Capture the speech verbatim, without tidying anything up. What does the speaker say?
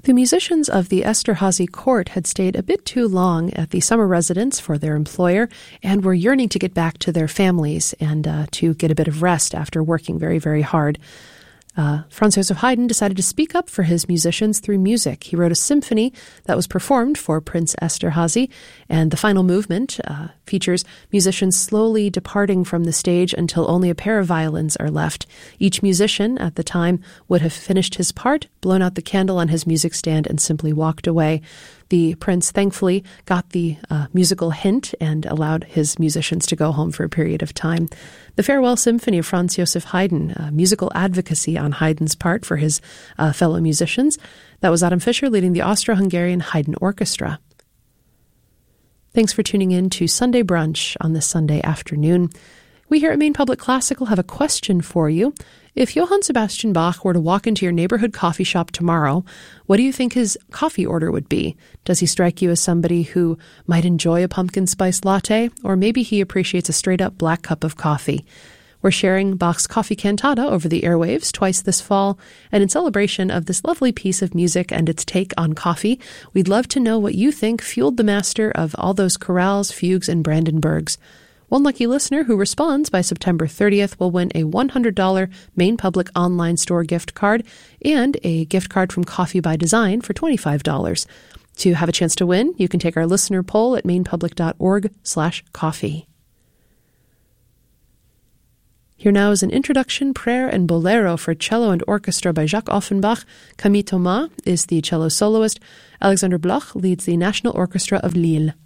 The musicians of the Esterhazy court had stayed a bit too long at the summer residence for their employer and were yearning to get back to their families and uh, to get a bit of rest after working very, very hard. Uh, Franz Joseph Haydn decided to speak up for his musicians through music. He wrote a symphony that was performed for Prince Esterhazy, and the final movement uh, features musicians slowly departing from the stage until only a pair of violins are left. Each musician at the time would have finished his part, blown out the candle on his music stand, and simply walked away. The prince thankfully got the uh, musical hint and allowed his musicians to go home for a period of time. The Farewell Symphony of Franz Joseph Haydn, uh, musical advocacy on Haydn's part for his uh, fellow musicians. That was Adam Fischer leading the Austro-Hungarian Haydn Orchestra. Thanks for tuning in to Sunday Brunch on this Sunday afternoon. We here at Maine Public Classical have a question for you. If Johann Sebastian Bach were to walk into your neighborhood coffee shop tomorrow, what do you think his coffee order would be? Does he strike you as somebody who might enjoy a pumpkin spice latte, or maybe he appreciates a straight-up black cup of coffee? We're sharing Bach's Coffee Cantata over the airwaves twice this fall, and in celebration of this lovely piece of music and its take on coffee, we'd love to know what you think fueled the master of all those chorales, fugues, and Brandenburgs. One lucky listener who responds by September thirtieth will win a one hundred dollars Maine Public online store gift card and a gift card from Coffee by Design for twenty-five dollars. To have a chance to win, you can take our listener poll at mainpublic.org slash coffee. Here now is an introduction, prayer, and bolero for cello and orchestra by Jacques Offenbach. Camille Thomas is the cello soloist. Alexander Bloch leads the National Orchestra of Lille.